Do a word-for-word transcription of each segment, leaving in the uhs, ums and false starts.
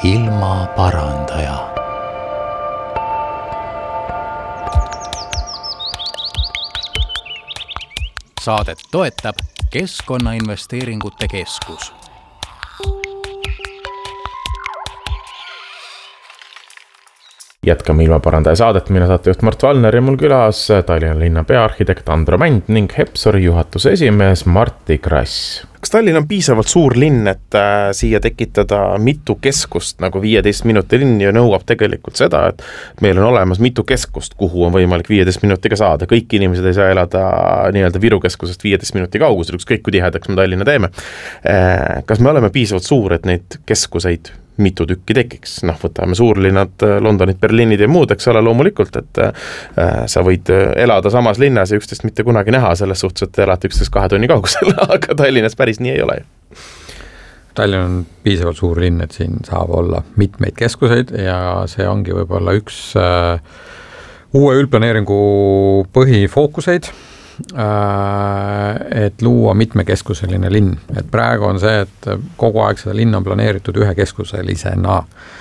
ilmaparandaja. Saadet toetab Keskkonnainvesteeringute Keskus. Jätkame ilmaparandaja saadet, mina saatejuht Mart Valner ja mul külas Tallinna linna peaarhitekt Andro Mänd ning Hepsori juhatuse esimees Martti Krass. Kas Tallinn on piisavalt suur linn, et äh, siia tekitada mitu keskust, nagu viieteist minuti linn ju nõuab tegelikult seda, et meil on olemas mitu keskust, kuhu on võimalik viieteist minutiga saada. Kõik inimesed ei saa elada nii-öelda Viru keskusest viieteist minuti kaugusel, ükskõik kui tihedaks me Tallinna teeme. Äh, kas me oleme piisavalt suur, et neid keskuseid mitu tükki tekiks? Noh, võtame suurlinnad, Londonid, Berliinid ja muud, eks ole loomulikult, et äh, sa võid elada samas linnas ja üksteist mitte kunagi näha selles suhtes, et elad üksteist kahe tunni kaugusel, aga Tallinnas päris nii ei ole. Tallinn on piisavalt suur linn, et siin saab olla mitmeid keskuseid ja see ongi võib-olla üks äh, uue üldplaneeringu põhifookuseid, et luua mitmekeskuseline linn. Et praegu on see, et kogu aeg seda linn on planeeritud ühe keskuselisena.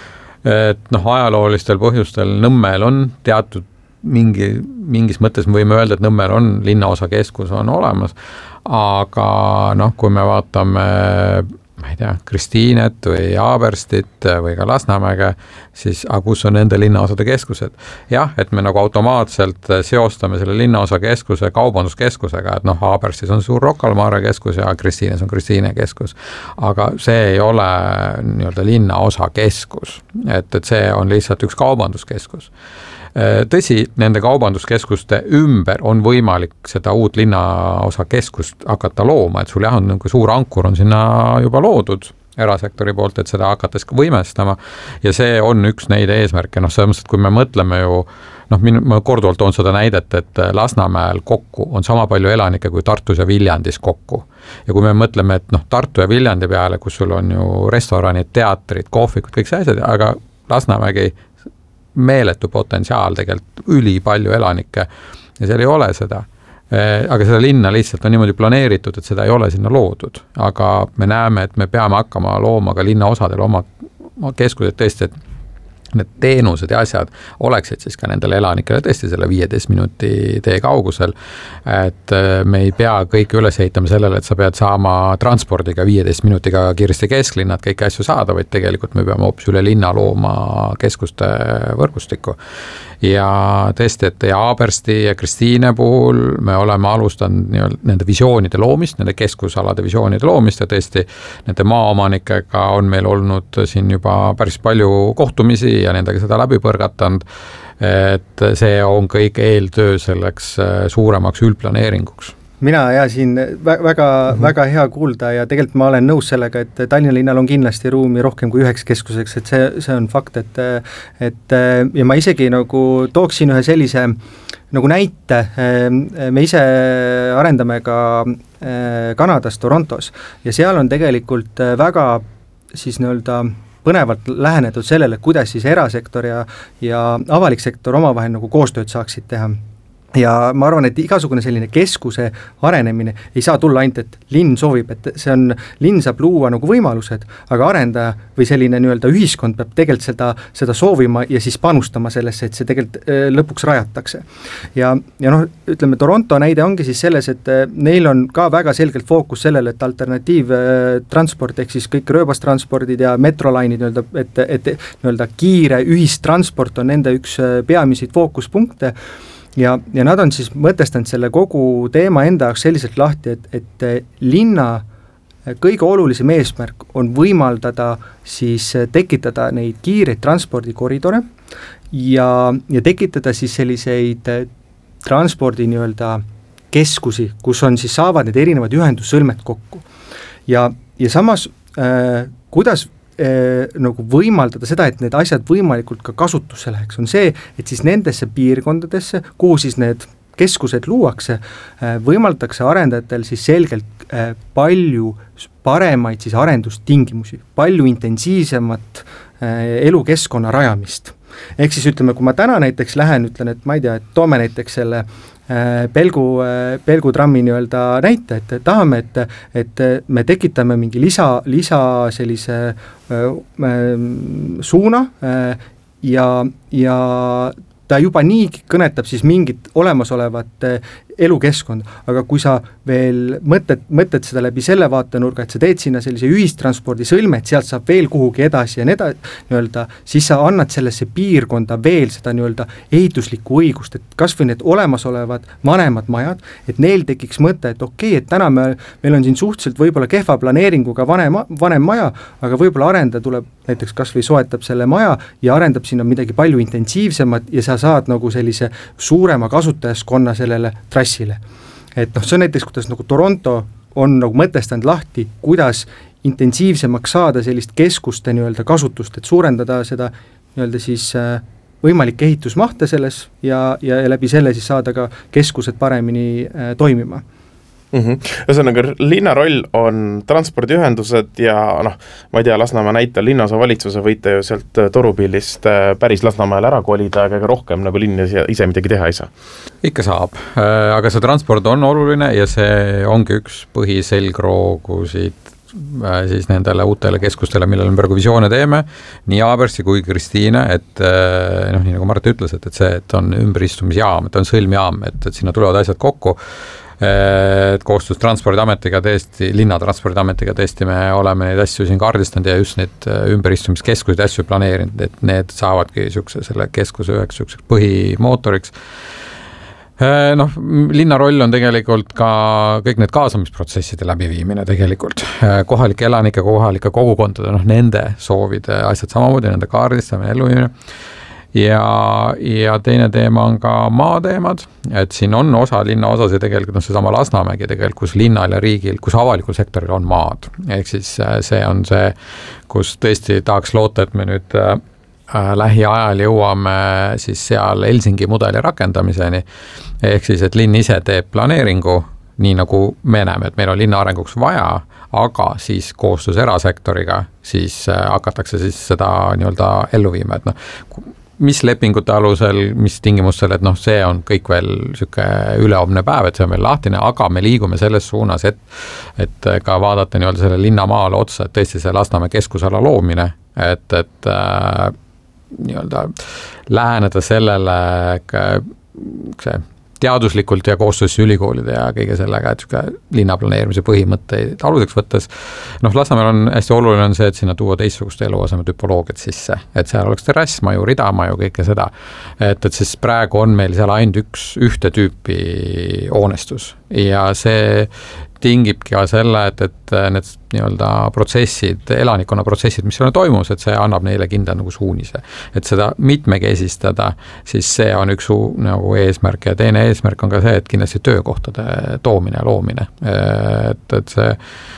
Et noh, ajaloolistel põhjustel Nõmmel on teatud mingi, mingis mõttes me võime öelda, et Nõmmel on linnaosa keskus on olemas, aga noh, kui me vaatame ma ei tea, Kristiinet või Aaberstit või ka Lasnamäge, siis aga kus on nende linnaosade keskused? Jah, et me nagu automaatselt seostame selle linnaosa keskuse kaubanduskeskusega, et noh, Aaberstis on suur Rocca al Mare keskus ja Kristiines on Kristiine keskus, aga see ei ole nii-öelda linnaosa keskus, et, et see on lihtsalt üks kaubanduskeskus. Tõsi, nende kaubanduskeskuste ümber on võimalik seda uut linnaosa keskust hakata looma, et sul jah on nagu suur ankur on sinna juba loodud erasektori poolt, et seda hakates võimestama ja see on üks neid eesmärke, noh selles mõttes, et kui me mõtleme ju, noh minu, ma korduvalt on seda näidet, et Lasnamäel kokku on sama palju elanikke kui Tartus ja Viljandis kokku ja kui me mõtleme, et noh Tartu ja Viljandi peale, kus sul on ju restoranid, teatrid, kohvikud, kõik see asjad, aga Lasnamägi meeletu potentsiaal tegelikult üli palju elanikke ja seal ei ole seda. Aga seda linna lihtsalt on niimoodi planeeritud, et seda ei ole sinna loodud. Aga me näeme, et me peame hakkama looma ka linna osadel oma keskused tõesti, et need teenused ja asjad oleksid siis ka nendele elanikele tõesti selle viieteist minuti tee kaugusel, et me ei pea kõike üles ehitama sellele, et sa pead saama transpordiga viieteist minutiga kiiresti kesklinnad kõiki asju saada, vaid tegelikult me peame hoopis üle linna looma keskuste võrgustikku. Ja tõesti, et ja Aabersti ja Kristiine puhul me oleme alustanud nii-öelda nende visioonide loomist, nende keskusalade visioonide loomist ja tõesti nende maaomanikega on meil olnud siin juba päris palju kohtumisi ja nendega seda läbi põrgatanud, et see on kõik eeltöö selleks suuremaks üldplaneeringuks. Mina ja siin väga, mm-hmm. väga hea kuulda ja tegelikult ma olen nõus sellega, et Tallinna linnal on kindlasti ruumi rohkem kui üheks keskuseks, et see, see on fakt, et, et ja ma isegi nagu tooksin ühe sellise nagu näite, me ise arendame ka Kanadas, Torontos ja seal on tegelikult väga siis nii-öelda põnevalt lähenetud sellele, kuidas siis erasektor ja, ja avalik sektor omavahel nagu koostööd saaksid teha. Ja ma arvan, et igasugune selline keskuse arenemine ei saa tulla ainult, et linn soovib, et see on, linn saab luua nagu võimalused, aga arendaja või selline nii-öelda ühiskond peab tegelikult seda, seda soovima ja siis panustama sellesse, et see tegelikult lõpuks rajatakse. Ja, ja noh, ütleme, Toronto näide ongi siis selles, et neil on ka väga selgelt fookus sellele, et alternatiivtransport ehk siis kõik rööbastranspordid ja metrolainid, et, et nii-öelda kiire ühistransport on nende üks peamiseid fookuspunkte. Ja, ja nad on siis mõtestanud selle kogu teema enda jaoks selliselt lahti, et, et linna kõige olulisem eesmärk on võimaldada siis tekitada neid kiireid transpordikoridore ja, ja tekitada siis selliseid transpordi nii-öelda keskusi, kus on siis saavad need erinevad ühendussõlmed kokku. Ja, ja samas, äh, kuidas nagu võimaldada seda, et need asjad võimalikult ka kasutusse läheks, on see, et siis nendesse piirkondadesse, kuhu siis need keskused luuakse, võimaldatakse arendajatel siis selgelt palju paremaid siis arendustingimusi, palju intensiivsemat elukeskkonna rajamist. Ehk siis ütleme, kui ma täna näiteks lähen, ütlen, et ma ei tea, et toome näiteks selle pelgu, pelgutrammi nii-öelda näite, et tahame, et, et me tekitame mingi lisa, lisa sellise suuna ja, ja ta juba nii kõnetab siis mingit olemasolevat elukeskkond, aga kui sa veel mõtled, mõtled seda läbi selle vaatenurga, et sa teed sinna sellise ühistranspordi sõlme, et sealt saab veel kuhugi edasi ja need nii-öelda, siis sa annad sellesse piirkonda veel seda nii-öelda ehituslikku õigust, et kas või need olemasolevad vanemad majad, et neil tekiks mõte, et okei, okay, et täna me, meil on siin suhteliselt võib-olla kehva planeeringuga vanem, vanem maja, aga võib-olla arendaja tuleb näiteks kas või soetab selle maja ja arendab sinna midagi palju intensiivsemat ja sa saad nagu sellise suurema kasutajaskonna sellele trassile. Et noh, see on näiteks, kuidas nagu Toronto on nagu mõtestanud lahti, kuidas intensiivsemaks saada sellist keskuste nii-öelda kasutust, et suurendada seda nii-öelda siis võimalik ehitusmahte selles ja, ja, ja läbi selle siis saada ka keskused paremini äh, toimima. Mm-hmm. Ühesõnaga, linna roll on transpordiühendused ja noh, ma ei tea, Lasnamäe näitel linnaosa valitsuse võite ju sealt Torupillist päris Lasnamäele ära kolida, aga ega rohkem nagu linn ise midagi teha ei saa. Ikka saab, aga see transport on oluline ja see ongi üks põhiselgroogusid siis nendele uutele keskustele, millele me praegu visioone teeme, nii Aabersi kui Kristiine, et noh, nii nagu Mart ütles, et, et see, et on ümberistumisjaam, et on sõlmjaam, et, et sinna tulevad asjad kokku, et koostus Transpordiametiga tõesti, linna Transpordiametiga tõesti me oleme neid asju siin kaardistanud ja just need ümberistumiskeskusid asju planeerinud, et need saavadki sükse, selle keskuse üheks sükseks põhimootoriks. Noh, linna roll on tegelikult ka kõik need kaasamisprotsesside läbiviimine tegelikult. Kohalike elanike, kohalike kogukondade, noh, nende soovide asjad samamoodi, nende kaardistamine, elluviimine. Ja, ja teine teema on ka maateemad, et siin on osa linna osasid tegelikult, no see sama Lasnamägi tegelikult, kus linnal ja riigil, kus avalikul sektoril on maad. Ehk siis see on see, kus tõesti tahaks loota, et me nüüd äh, lähiajal jõuame siis seal Helsingi mudeli rakendamiseni. Ehk siis, et linn ise teeb planeeringu, nii nagu me näeme, et meil on linna arenguks vaja, aga siis koostus erasektoriga, siis äh, hakatakse siis seda nii-öelda ellu viima, et noh, mis lepingute alusel, mis tingimustel, et noh, see on kõik veel süke üleomne päev, et see on veel lahtine, aga me liigume selles suunas, et, et ka vaadata nii-öelda selle linnamaale otsa, et tõesti see Lasnamäe keskusala loomine, et, et äh, nii-öelda läheneda sellele see teaduslikult ja koostöös ülikoolide ja kõige sellega, et linnaplaneerimise põhimõtteid aluseks võttes. Noh, Lasnamäel on hästi oluline on see, et sinna tuua teistsugust eluaseme tüpoloogiat sisse, et seal oleks terrassmaju, ridamaju, kõike seda. Et, et siis praegu on meil seal ainult üks ühte tüüpi hoonestus ja see tingibki ka selle, et, et need nii-öelda protsessid, elanikkonna protsessid, mis seal toimus, et see annab neile kindla nagu suunise. Et seda mitmekesistada, siis see on üks nagu eesmärk ja teine eesmärk on ka see, et kindlasti töökohtade toomine ja loomine. Et, et see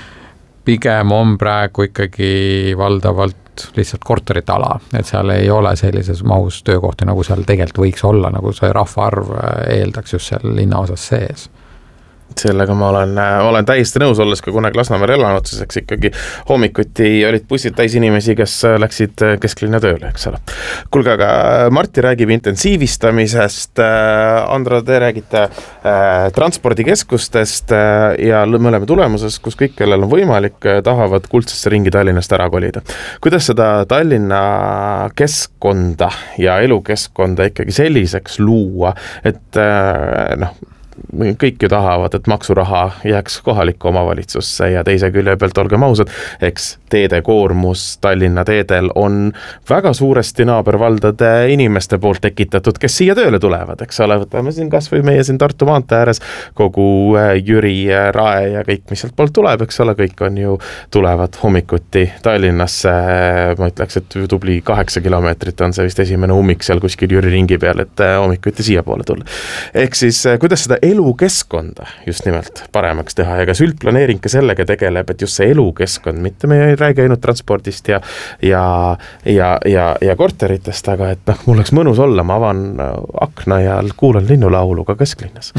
pigem on praegu ikkagi valdavalt lihtsalt korterit ala, et seal ei ole sellises mahus töökohti, nagu seal tegelikult võiks olla, nagu see rahvaarv eeldaks just seal linna osas sees. Sellega ma olen, olen täiesti nõus, olles ka kunagi Lasnamäel elanud, siis eks ikkagi hommikuti olid bussid täis inimesi, kes läksid kesklinna tööle, eks ole. Kuulge, aga Martti räägib intensiivistamisest, Andra, te räägite äh, transpordikeskustest äh, ja me oleme tulemuses, kus kõik, kellel on võimalik, tahavad kuldsesse ringi Tallinnast ära kolida. Kuidas seda Tallinna keskkonda ja elukeskkonda ikkagi selliseks luua, et äh, noh, kõik ju tahavad, et maksuraha jääks kohalikku omavalitsusse ja teise külje pealt olgem ausad, eks teede koormus Tallinna teedel on väga suuresti naabervaldade inimeste poolt tekitatud, kes siia tööle tulevad, eks ole, võtame siin kas või meie siin Tartu maantee ääres kogu Jüri, Rae ja kõik, mis sealt poolt tuleb, eks ole, kõik on ju tulevad hommikuti Tallinnasse, ma ütleks, et tubli kaheksa kilomeetrit on see vist esimene ummik seal kuskil Jüri ringi peal, et hommikuti siia poole tulla. Ehk siis, kuidas seda elukeskkonda just nimelt paremaks teha ja kas üldplaneering ka sellega tegeleb, et just see elukeskkond, mitte me ei räägi ainult transpordist ja, ja, ja, ja, ja korteritest, aga et noh, mul oleks mõnus olla, ma avan akna ja kuulan linnulaulu ka kesklinnas.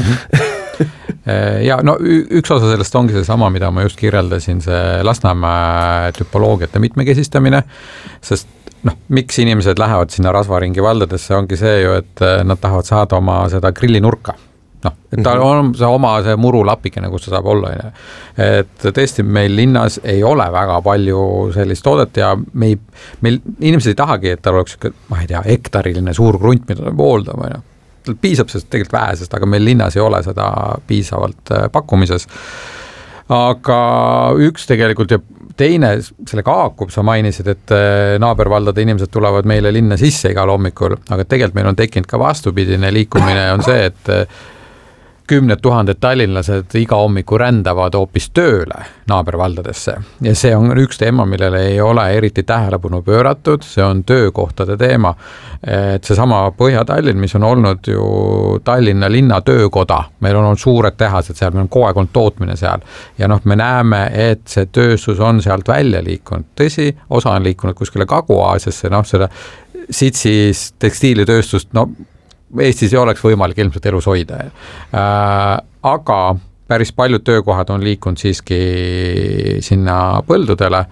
Ja no üks osa sellest ongi see sama, mida ma just kirjeldasin, see Lasnamäe tüpoloogiate mitmekesistamine, sest noh, miks inimesed lähevad sinna rasvaringi valdadesse, ongi see ju, et nad tahavad saada oma seda grillinurka. noh, et tal on see oma see murulapikene, kus ta saab olla, et tõesti meil linnas ei ole väga palju sellist toodet ja me ei, meil inimesed ei tahagi, et tal oleks ma ei tea, hektariline suur krunt, mida ta pooldab, või noh, tal piisab sellest tegelikult vähesest, aga meil linnas ei ole seda piisavalt pakkumises. Aga üks tegelikult ja teine, sellega haakub, sa mainisid, et naabervaldade inimesed tulevad meile linna sisse igal hommikul, aga tegelikult meil on tekkinud ka vastupidine liikumine, on see, et kümned tuhanded tallinlased iga hommiku rändavad hoopis tööle naabervaldadesse ja see on üks teema, millele ei ole eriti tähelepanu pööratud, see on töökohtade teema. Et see sama Põhja-Tallinn, mis on olnud ju Tallinna linna töökoda, meil on olnud suured tehased seal, meil on kogu aeg olnud tootmine seal ja noh, me näeme, et see tööstus on sealt välja liikunud. Tõsi, osa on liikunud kuskile Kagu-Aasiasse, noh seda Sitsis tekstiilitööstust, no Eestis ei oleks võimalik ilmselt elus hoida. Äh, aga päris paljud töökohad on liikunud siiski sinna põldudele.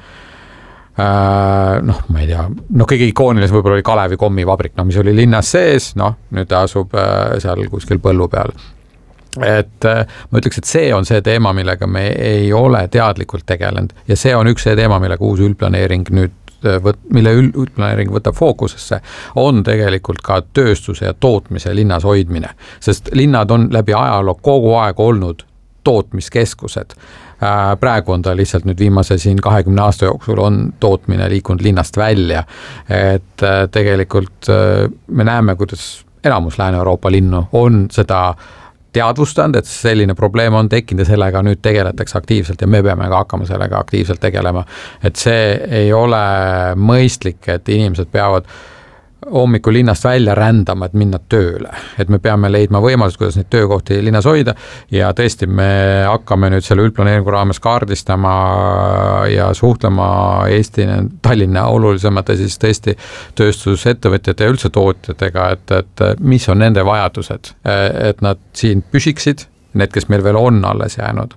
Äh, noh, ma ei tea, noh kõige ikoonilisem võib-olla oli Kalevi kommivabrik, no mis oli linnas sees, noh nüüd ta asub äh, seal kuskil põllu peal. Et äh, ma ütleks, et see on see teema, millega me ei ole teadlikult tegelenud ja see on üks see teema, millega uus üldplaneering nüüd Võt, mille üldplaneering võtab fookusesse, on tegelikult ka tööstuse ja tootmise linnas hoidmine, sest linnad on läbi ajaloo kogu aeg olnud tootmiskeskused. Praegu on ta lihtsalt nüüd viimase siin kahekümne aasta jooksul on tootmine liikunud linnast välja, et tegelikult me näeme, kuidas enamus Lääne-Euroopa linnu on seda teadvustanud, et selline probleem on tekkinud ja sellega nüüd tegeletakse aktiivselt ja me peame ka hakkama sellega aktiivselt tegelema. Et see ei ole mõistlik, et inimesed peavad hommikul linnast välja rändama, et minna tööle. Et me peame leidma võimalused, kuidas neid töökohti linnas hoida ja tõesti me hakkame nüüd selle üldplaneeringu raames kaardistama ja suhtlema Eesti Tallinna olulisemate siis tõesti tööstusettevõtjate ja üldse tootjatega, et, et mis on nende vajadused, et nad siin püsiksid, need, kes meil veel on alles jäänud.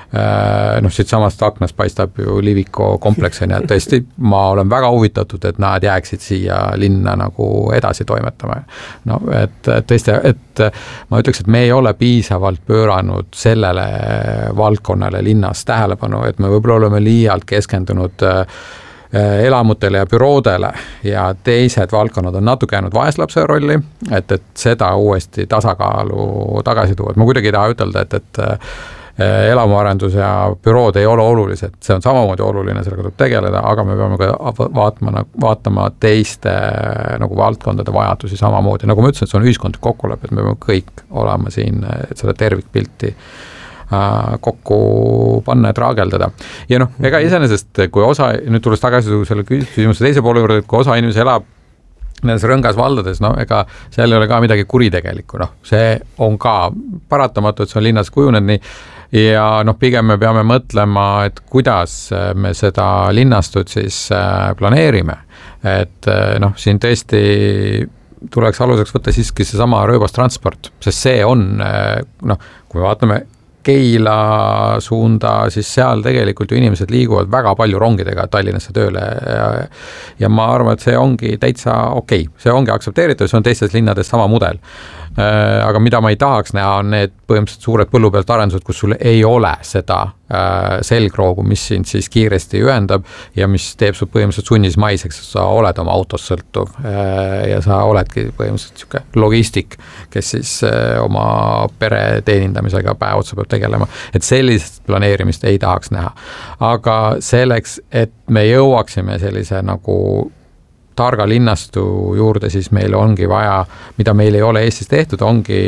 Noh, siit samast aknast paistab ju Liviko komplekseni, et tõesti ma olen väga huvitatud, et nad jääksid siia linna nagu edasi toimetama. No, et tõesti, et ma ütleks, et me ei ole piisavalt pööranud sellele valdkonnale linnas tähelepanu, et me võib-olla oleme liialt keskendunud elamutele ja büroodele ja teised valdkonnad on natuke jäänud vaeslapse rolli, et, et seda uuesti tasakaalu tagasi tuua. Et ma kuidagi ei taha ütelda, et, et elamuarendus ja bürood ei ole olulised, see on samamoodi oluline, sellega tuleb tegeleda, aga me peame ka vaatama, vaatama teiste nagu valdkondade vajadusi samamoodi. Nagu ma ütlesin, et see on ühiskondlik kokkulepe, et me peame kõik olema siin, et seda tervikpilti kokku panna ja traageldada. Ja noh, ega iseenesest, kui osa, nüüd tulles tagasi selle küsimuse teise poole juurde, et kui osa inimesi elab nendes rõngas valdades, no ega seal ei ole ka midagi kuritegelikku, noh, see on ka paratamatu, et see on linnas kujunenud nii ja noh, pigem me peame mõtlema, et kuidas me seda linnastut siis planeerime, et noh, siin tõesti tuleks aluseks võtta siiski see sama rööbastransport, sest see on, noh, kui vaatame Keila suunda, siis seal tegelikult ju inimesed liiguvad väga palju rongidega Tallinnasse tööle ja, ja ma arvan, et see ongi täitsa okei, okay. See ongi aktsepteeritud, see on teistes linnades sama mudel. Aga mida ma ei tahaks näha, on need põhimõtteliselt suured põllu pealt arendused, kus sul ei ole seda selgroogu, mis sind siis kiiresti ühendab ja mis teeb sul põhimõtteliselt sunnismaiseks, sa oled oma autos sõltuv ja sa oledki põhimõtteliselt siuke logistik, kes siis oma pere teenindamisega päev otsa peab tegelema, et sellist planeerimist ei tahaks näha. Aga selleks, et me jõuaksime sellise nagu targa linnastu juurde, siis meil ongi vaja, mida meil ei ole Eestis tehtud, ongi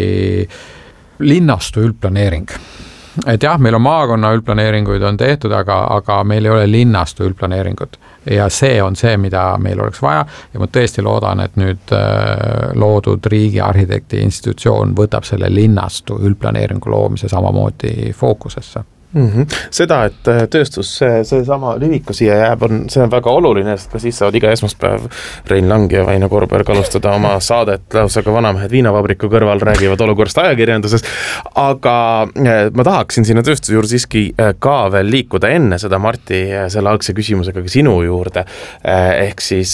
linnastu üldplaneering. Et jah, meil on maakonna üldplaneeringuid on tehtud, aga, aga meil ei ole linnastu üldplaneeringut. Ja see on see, mida meil oleks vaja ja ma tõesti loodan, et nüüd äh, loodud riigi arhitekti institutsioon võtab selle linnastu üldplaneeringu loomise samamoodi fookusesse. Mm-hmm. Seda, et tööstus, see, see sama lüvika siia jääb, on, see on väga oluline, sest ka siis saavad iga esmaspäev Rein Lang ja Vaino Korberg alustada oma saadet lausa ka Vanamehed viinavabriku kõrval räägivad olukorrast ajakirjanduses, aga ma tahaksin sinna tööstuse juurde siiski ka veel liikuda enne seda Marti selle algse küsimusega ka sinu juurde, ehk siis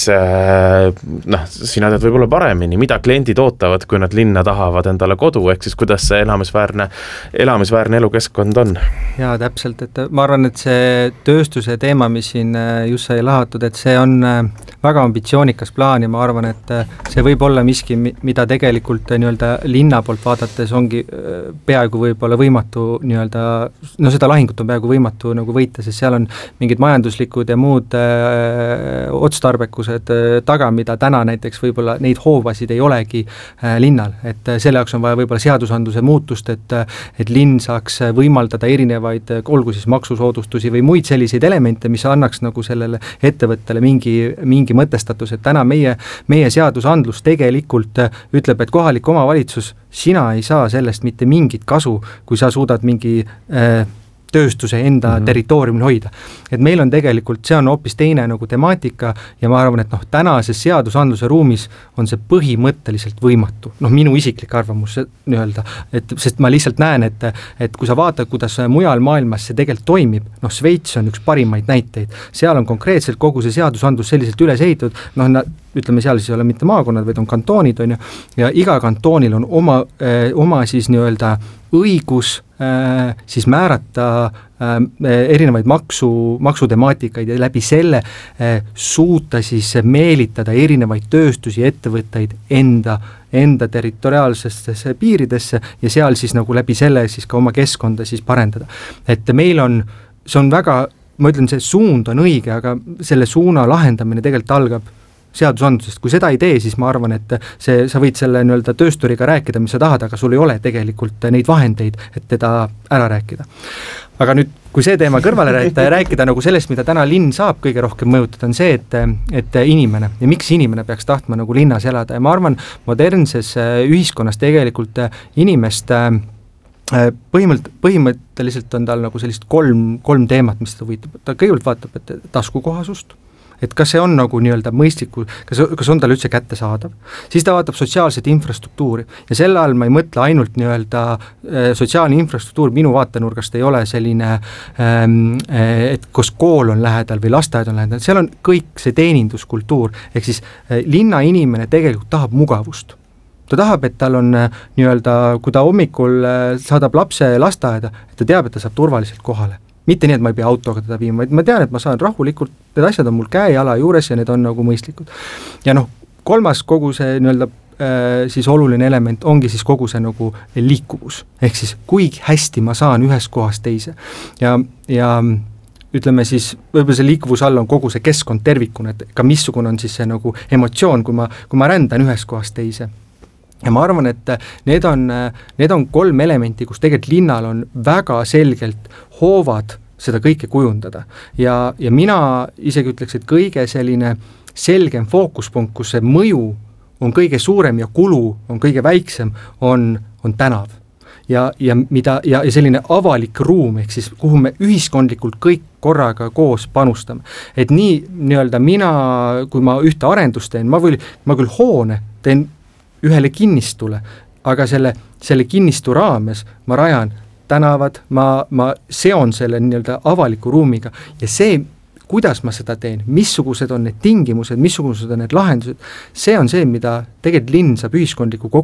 noh, sina tead võib-olla paremini, mida kliendid ootavad, kui nad linna tahavad endale kodu, ehk siis kuidas see elamisväärne, elamisväärne elukeskkond on? Jaa, täpselt, et ma arvan, et see tööstuse teema, mis siin just sai lahatud, et see on väga ambitsioonikas plaan ja ma arvan, et see võib olla miski, mida tegelikult nii-öelda linna poolt vaadates ongi peaaegu võib-olla võimatu nii-öelda, no seda lahingut on peaaegu võimatu nagu võita, sest seal on mingid majanduslikud ja muud öö, otstarbekused öö, taga, mida täna näiteks võib-olla neid hoovasid ei olegi öö, linnal, et selle jaoks on vaja võib-olla seadusandluse muutust, et, et linn saaks võimaldada erinevaid olgu siis maksusoodustusi või muid selliseid elemente, mis annaks nagu sellele ettevõttele mingi, mingi mõtestatus, et täna meie, meie seadusandlus tegelikult ütleb, et kohalik omavalitsus, sina ei saa sellest mitte mingit kasu, kui sa suudad mingi äh, tööstuse enda mm-hmm. territooriumil hoida. Et meil on tegelikult, see on hoopis teine nagu temaatika ja ma arvan, et noh, tänases seadusandluse ruumis on see põhimõtteliselt võimatu. Noh, minu isiklik arvamus nii-öelda, et sest ma lihtsalt näen, et, et kui sa vaatad, kuidas mujal maailmas see tegelikult toimib, noh, Šveits on üks parimaid näiteid. Seal on konkreetselt kogu see seadusandlus selliselt üles ehitatud, noh, na, ütleme, seal siis ei ole mitte maakonnad, vaid on kantoonid, on ju, ja iga kantoonil on oma, eh, oma siis nii-öelda õigus äh, siis määrata äh, erinevaid maksu, maksutemaatikaid ja läbi selle äh, suuta siis meelitada erinevaid tööstusi, ettevõtteid enda, enda territoriaalsesse piiridesse ja seal siis nagu läbi selle siis ka oma keskkonda siis parendada. Et meil on, see on väga, ma ütlen, see suund on õige, aga selle suuna lahendamine tegelikult algab seadusandlusest, kui seda ei tee, siis ma arvan, et see, sa võid selle nii-öelda töösturiga rääkida, mis sa tahad, aga sul ei ole tegelikult neid vahendeid, et teda ära rääkida. Aga nüüd, kui see teema kõrvale rääkida ja rääkida nagu sellest, mida täna linn saab kõige rohkem mõjutada, on see, et, et inimene ja miks inimene peaks tahtma nagu linnas elada ja ma arvan, modernses ühiskonnas tegelikult inimest põhimõtteliselt, põhimõtteliselt on tal nagu sellist kolm, kolm teemat, mis ta võitab. Ta kõigepealt vaatab, et taskukohasust, et kas see on nagu nii-öelda mõistliku, kas, kas on tal üldse kätte saadav, siis ta vaatab sotsiaalset infrastruktuuri ja selle all ma ei mõtle ainult nii-öelda sotsiaalne infrastruktuur minu vaatenurgast ei ole selline, et kus kool on lähedal või lasteaed on lähedal, seal on kõik see teeninduskultuur, ehk siis linna inimene tegelikult tahab mugavust. Ta tahab, et tal on nii-öelda, kui ta hommikul saadab lapse lasteaeda, et ta teab, et ta saab turvaliselt kohale. Mitte nii, et ma ei pea autoga teda viima, vaid ma tean, et ma saan rahulikult, need asjad on mul käe-jala juures ja need on nagu mõistlikud. Ja noh, kolmas kogu see nii-öelda äh, siis oluline element ongi siis kogu see nagu liikuvus. Ehk siis, kui hästi ma saan ühest kohast teise. Ja, ja ütleme siis, võib-olla see liikuvus all on kogu see keskkond tervikuna, et ka missugune on siis see nagu emotsioon, kui ma, kui ma rändan ühest kohast teise. Ja ma arvan, et need on, need on kolm elementi, kus tegelikult linnal on väga selgelt hoovad seda kõike kujundada. Ja, ja mina isegi ütleks, et kõige selline selgem fookuspunkt, kus see mõju on kõige suurem ja kulu on kõige väiksem, on, on tänav. Ja, ja, mida, ja, ja selline avalik ruum, ehk siis kuhu me ühiskondlikult kõik korraga koos panustame. Et nii nii-öelda mina, kui ma ühte arendust teen, ma, või, ma küll hoone teen ühele kinnistule, aga selle, selle kinnistu raames ma rajan tänavad, ma, ma seon selle nii-öelda avaliku ruumiga ja see, kuidas ma seda teen, missugused on need tingimused, missugused on need lahendused, see on see, mida tegelikult linn saab ühiskondliku